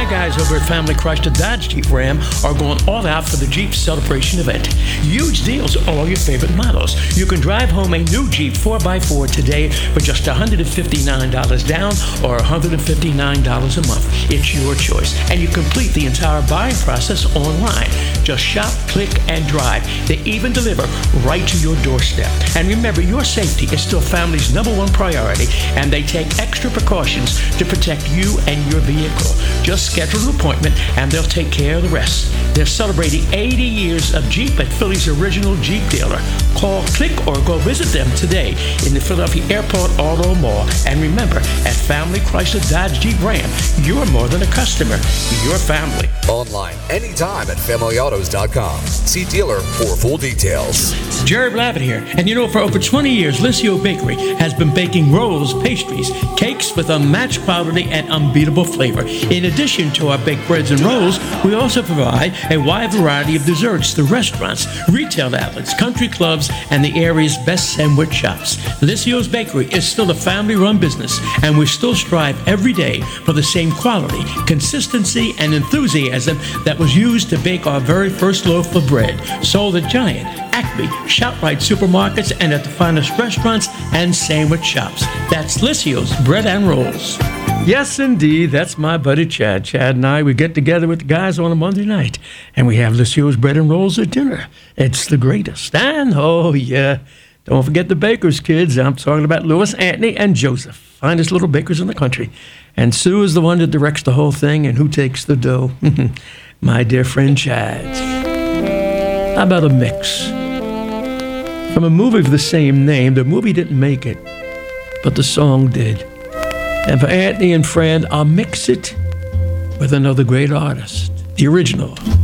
guys over at Family Chrysler Dodge Jeep Ram are going all out for the Jeep Celebration event. Huge deals on all your favorite models. You can drive home a new Jeep 4x4 today for just $159 down or $159 a month. It's your choice. And you complete the entire buying process online. Just shop, click, and drive. They even deliver right to your doorstep. And remember, your safety is still family's #1 priority, and they take extra precautions to protect you and your vehicle. Just schedule an appointment and they'll take care of the rest. They're celebrating 80 years of Jeep at Philly's original Jeep dealer. Call, click, or go visit them today in the Philadelphia Airport Auto Mall. And remember, at Family Chrysler Dodge Jeep Ram, you're more than a customer, you're family. Online anytime at familyautos.com. See dealer for full details. Jerry Blavitt here. And you know, for over 20 years, Licio Bakery has been baking rolls, pastries, cakes with unmatched quality and unbeatable flavor. In addition to our baked breads and rolls, we also provide a wide variety of desserts to restaurants, retail outlets, country clubs, and the area's best sandwich shops. Licio's Bakery is still a family-run business, and we still strive every day for the same quality, consistency, and enthusiasm that was used to bake our very first loaf of bread. Sold at Giant, Acme, ShopRite supermarkets, and at the finest restaurants and sandwich shops. That's Licio's Bread and Rolls. Yes, indeed. That's my buddy Chad. Chad and I, we get together with the guys on a Monday night, and we have Licio's Bread and Rolls at dinner. It's the greatest. And, oh, yeah, don't forget the bakers, kids. I'm talking about Louis, Anthony, and Joseph, finest little bakers in the country. And Sue is the one that directs the whole thing, and who takes the dough? My dear friend Chad. How about a mix? From a movie of the same name. The movie didn't make it, but the song did. And for Anthony and Fran, I'll mix it with another great artist, the original